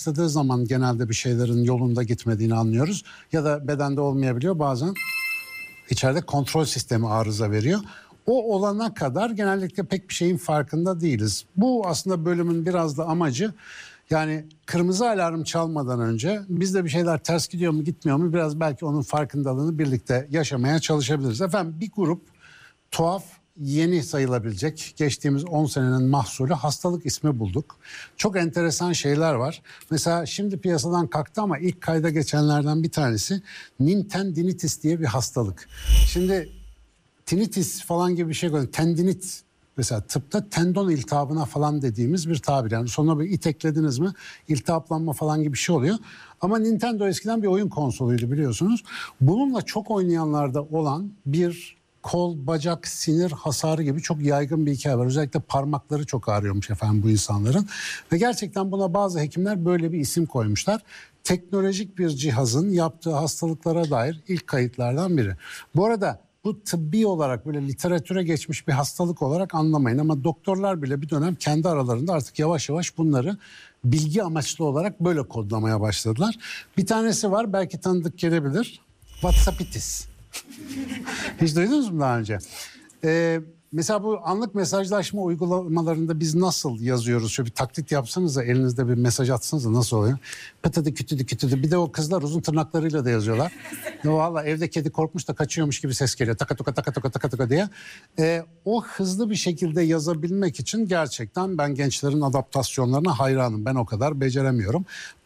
başladığı zaman genelde bir şeylerin yolunda gitmediğini anlıyoruz. Ya da bedende olmayabiliyor, bazen içeride kontrol sistemi arıza veriyor. O olana kadar genellikle pek bir şeyin farkında değiliz. Bu aslında bölümün biraz da amacı, yani kırmızı alarm çalmadan önce bizde bir şeyler ters gidiyor mu gitmiyor mu biraz belki onun farkındalığını birlikte yaşamaya çalışabiliriz. Efendim, bir grup tuhaf, yeni sayılabilecek, geçtiğimiz 10 senenin mahsulü hastalık ismi bulduk. Çok enteresan şeyler var. Mesela şimdi piyasadan kalktı ama ilk kayda geçenlerden bir tanesi Nintendinitis diye bir hastalık. Şimdi tinnitus falan gibi bir şey koyuyor. Tendinit mesela tıpta tendon iltihabına falan dediğimiz bir tabir. Yani sonuna bir it eklediniz mi iltihaplanma falan gibi bir şey oluyor. Ama Nintendo eskiden bir oyun konsoluydu, biliyorsunuz. Bununla çok oynayanlarda olan bir kol, bacak, sinir hasarı gibi çok yaygın bir hikaye var. Özellikle parmakları çok ağrıyormuş efendim bu insanların. Ve gerçekten buna bazı hekimler böyle bir isim koymuşlar. Teknolojik bir cihazın yaptığı hastalıklara dair ilk kayıtlardan biri. Bu arada bu tıbbi olarak böyle literatüre geçmiş bir hastalık olarak anlamayın. Ama doktorlar bile bir dönem kendi aralarında artık yavaş yavaş bunları bilgi amaçlı olarak böyle kodlamaya başladılar. Bir tanesi var, belki tanıdık gelebilir. WhatsAppitis. Hiç duydunuz mu daha önce? Mesela bu anlık mesajlaşma uygulamalarında biz nasıl yazıyoruz? Şöyle bir taklit yapsanıza, elinizde bir mesaj atsanıza, nasıl oluyor? Pıtıdı kütüdü kütüdü. Bir de o kızlar uzun tırnaklarıyla da yazıyorlar. Valla evde kedi korkmuş da kaçıyormuş gibi ses geliyor. Taka tuka taka tuka taka tuka diye. O hızlı bir şekilde yazabilmek için gerçekten ben gençlerin adaptasyonlarına hayranım. Ben o kadar beceremiyorum.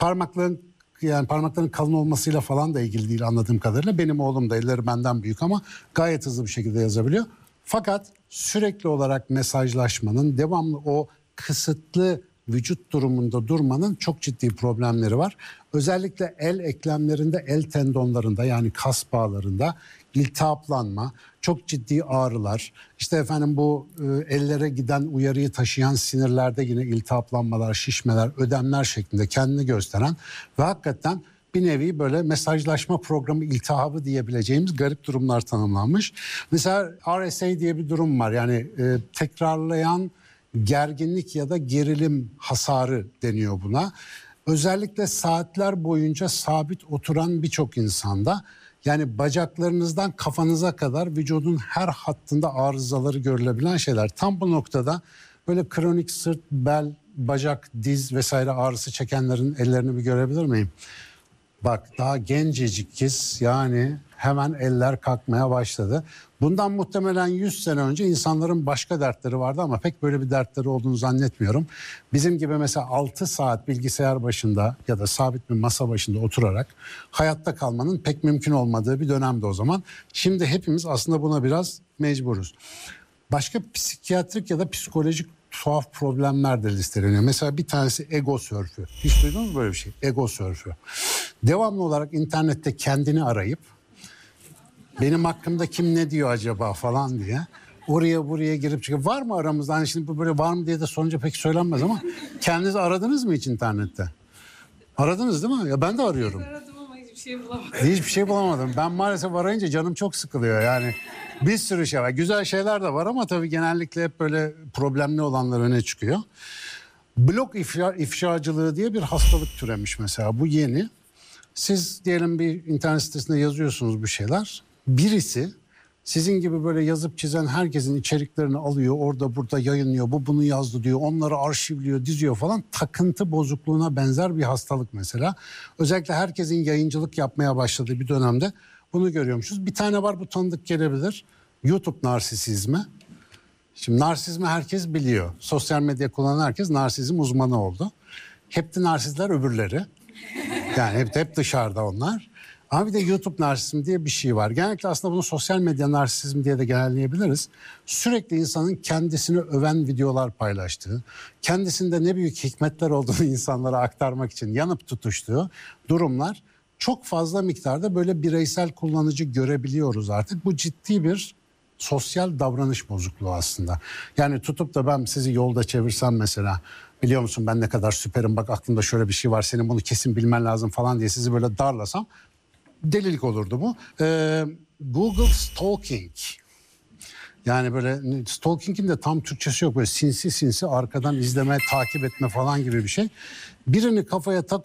Parmakların kalın olmasıyla falan da ilgili değil anladığım kadarıyla. Benim oğlum da elleri benden büyük ama gayet hızlı bir şekilde yazabiliyor. Fakat sürekli olarak mesajlaşmanın, devamlı o kısıtlı vücut durumunda durmanın çok ciddi problemleri var. Özellikle el eklemlerinde, el tendonlarında, yani kas bağlarında iltihaplanma, çok ciddi ağrılar. İşte efendim bu ellere giden uyarıyı taşıyan sinirlerde yine iltihaplanmalar, şişmeler, ödemler şeklinde kendini gösteren ve hakikaten bir nevi böyle mesajlaşma programı iltihabı diyebileceğimiz garip durumlar tanımlanmış. Mesela RSA diye bir durum var. Yani tekrarlayan gerginlik ya da gerilim hasarı deniyor buna. Özellikle saatler boyunca sabit oturan birçok insanda, yani bacaklarınızdan kafanıza kadar vücudun her hattında arızaları görülebilen şeyler. Tam bu noktada böyle kronik sırt, bel, bacak, diz vesaire ağrısı çekenlerin ellerini bir görebilir miyim? Bak, daha gencecik kız, yani hemen eller kalkmaya başladı. Bundan muhtemelen 100 sene önce insanların başka dertleri vardı ama pek böyle bir dertleri olduğunu zannetmiyorum. Bizim gibi mesela 6 saat bilgisayar başında ya da sabit bir masa başında oturarak hayatta kalmanın pek mümkün olmadığı bir dönemde o zaman. Şimdi hepimiz aslında buna biraz mecburuz. Başka psikiyatrik ya da psikolojik tuhaf problemler de listeleniyor. Mesela bir tanesi ego sörfü. Hiç duydunuz mu böyle bir şey? Ego sörfü. Devamlı olarak internette kendini arayıp benim hakkımda kim ne diyor acaba falan diye oraya buraya girip çıkıyor. Var mı aramızda? Hani şimdi bu böyle var mı diye de sorunca pek söylenmez ama kendiniz aradınız mı hiç internette? Aradınız değil mi? Ya ben de arıyorum. Aradım ama hiçbir şey bulamadım. Hiçbir şey bulamadım. Ben maalesef arayınca canım çok sıkılıyor yani. Bir sürü şey var. Güzel şeyler de var ama tabii genellikle hep böyle problemli olanlar öne çıkıyor. Blog ifşacılığı diye bir hastalık türemiş mesela. Bu yeni. Siz diyelim bir internet sitesinde yazıyorsunuz bir şeyler. Birisi sizin gibi böyle yazıp çizen herkesin içeriklerini alıyor, orada burada yayınlıyor. Bu bunu yazdı diyor, onları arşivliyor, diziyor falan. Takıntı bozukluğuna benzer bir hastalık mesela. Özellikle herkesin yayıncılık yapmaya başladığı bir dönemde bunu görüyormuşuz. Bir tane var, bu tanıdık gelebilir. YouTube narsisizmi. Şimdi narsizmi herkes biliyor. Sosyal medya kullanan herkes narsizm uzmanı oldu. Hep de narsistler öbürleri. Yani hep dışarıda onlar. Ama bir de YouTube narsizm diye bir şey var. Genellikle aslında bunu sosyal medya narsizm diye de genelleyebiliriz. Sürekli insanın kendisini öven videolar paylaştığı, kendisinde ne büyük hikmetler olduğunu insanlara aktarmak için yanıp tutuştuğu durumlar çok fazla miktarda böyle bireysel kullanıcı görebiliyoruz artık. Bu ciddi bir sosyal davranış bozukluğu aslında. Yani tutup da ben sizi yolda çevirsem mesela, biliyor musun ben ne kadar süperim, bak aklımda şöyle bir şey var, senin bunu kesin bilmen lazım falan diye sizi böyle darlasam delilik olurdu bu. Google stalking. Yani böyle stalking'in de tam Türkçesi yok, böyle sinsi sinsi arkadan izleme, takip etme falan gibi bir şey. Birini kafaya